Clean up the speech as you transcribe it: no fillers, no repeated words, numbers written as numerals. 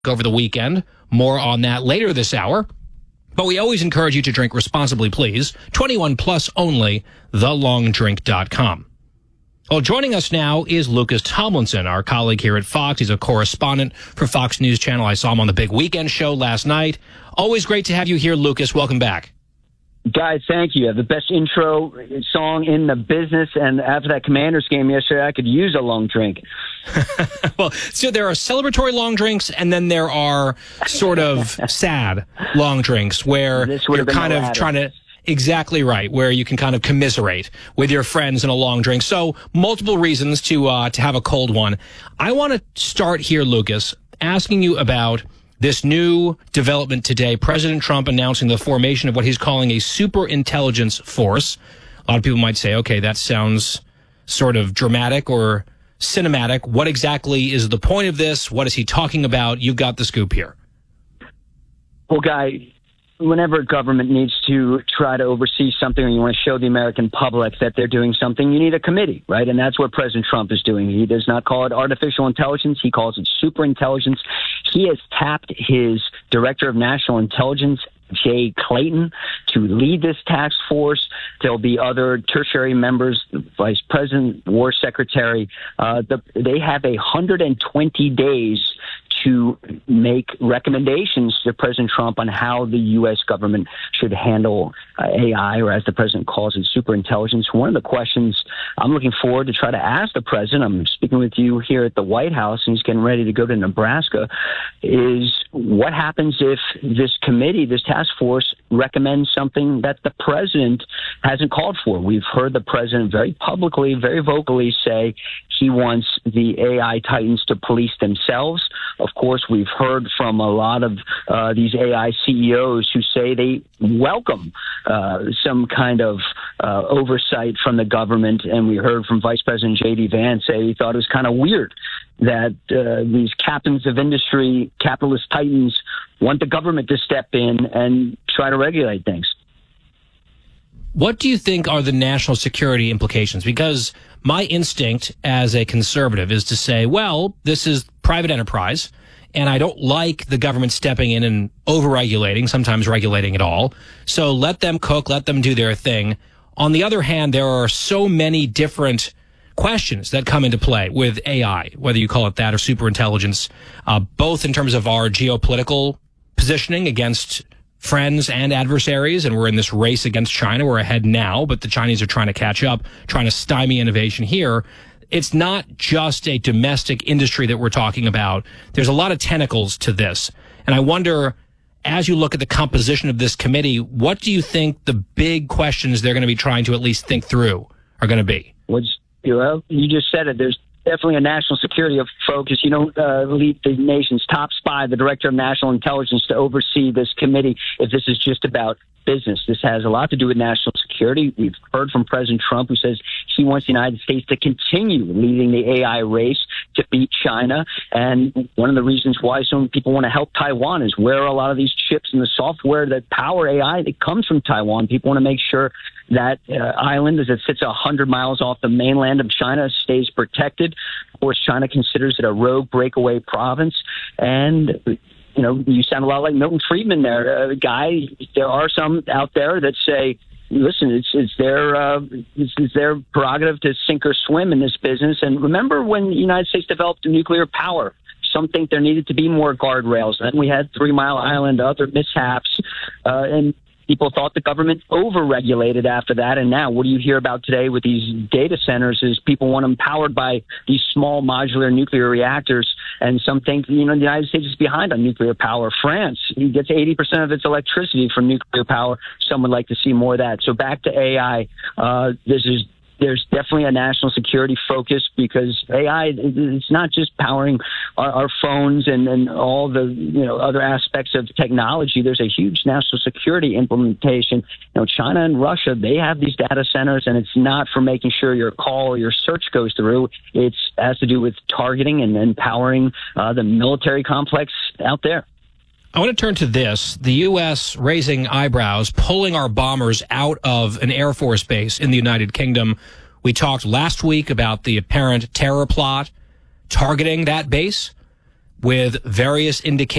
over the weekend. More on that later this hour. But we always encourage you to drink responsibly, please. 21 plus only, thelongdrink.com. Well, joining us now is Lucas Tomlinson, our colleague here at Fox. He's a correspondent for Fox News Channel. I saw him on the big weekend show last night. Always great to have you here, Lucas. Welcome back. Guys, thank you. You have the best intro song in the business, and after that Commanders game yesterday, I could use a long drink. Well, so there are celebratory long drinks, and then there are sort of sad long drinks where you're kind of trying to... Exactly right, where you can kind of commiserate with your friends in a long drink. So multiple reasons to have a cold one. I want to start here, Lucas, asking you about this new development today. President Trump announcing the formation of what he's calling a super intelligence force. A lot of people might say, okay, that sounds sort of dramatic or cinematic. What exactly is the point of this? What is he talking about? You've got the scoop here. Well, Guy, whenever government needs to try to oversee something or you want to show the American public that they're doing something, you need a committee, right? And that's what President Trump is doing. He does not call it artificial intelligence. He calls it super intelligence. He has tapped his director of national intelligence, Jay Clayton, to lead this task force. There'll be other tertiary members, the vice president, war secretary. They have 120 days to make recommendations to President Trump on how the U.S. government should handle AI, or as the president calls it, superintelligence. One of the questions I'm looking forward to try to ask the president, I'm speaking with you here at the White House, and he's getting ready to go to Nebraska, is what happens if this committee, this task force, recommends something that the president hasn't called for? We've heard the president very publicly, very vocally say he wants the AI titans to police themselves. Of course, we've heard from a lot of these AI CEOs who say they welcome some kind of oversight from the government. And we heard from Vice President J.D. Vance say he thought it was kind of weird that these captains of industry, capitalist titans, want the government to step in and try to regulate things. What do you think are the national security implications? Because my instinct as a conservative is to say, well, this is private enterprise, and I don't like the government stepping in and over-regulating, sometimes regulating at all. So let them cook, let them do their thing. On the other hand, there are so many different questions that come into play with AI, whether you call it that or superintelligence, both in terms of our geopolitical positioning against friends and adversaries, and we're in this race against China. We're ahead now, but the Chinese are trying to catch up, trying to stymie innovation here. It's not just a domestic industry that we're talking about. There's a lot of tentacles to this. And I wonder, as you look at the composition of this committee, what do you think the big questions they're going to be trying to at least think through are going to be? Well, you just said it. There's definitely a national security focus. You don't lead the nation's top spy, the director of national intelligence, to oversee this committee if this is just about business. This has a lot to do with national security. We've heard from President Trump, who says he wants the United States to continue leading the AI race to beat China. And one of the reasons why so many people want to help Taiwan is where a lot of these chips and the software that power AI, that comes from Taiwan. People want to make sure that island, as it sits 100 miles off the mainland of China, stays protected. Of course, China considers it a rogue breakaway province. And you know, you sound a lot like Milton Friedman there, Guy. There are some out there that say, listen, it's their prerogative to sink or swim in this business. And remember when the United States developed nuclear power, some think there needed to be more guardrails. Then we had 3 Mile Island, other mishaps, and people thought the government over-regulated after that. And now what do you hear about today with these data centers is people want them powered by these small modular nuclear reactors. And some think, the United States is behind on nuclear power. France gets 80% of its electricity from nuclear power. Some would like to see more of that. So back to AI, there's definitely a national security focus because AI, it's not just powering our phones and all the other aspects of technology. There's a huge national security implementation. China and Russia, they have these data centers, and it's not for making sure your call or your search goes through. It has to do with targeting and empowering the military complex out there. I want to turn to this. The U.S. raising eyebrows, pulling our bombers out of an Air Force base in the United Kingdom. We talked last week about the apparent terror plot targeting that base. with various indications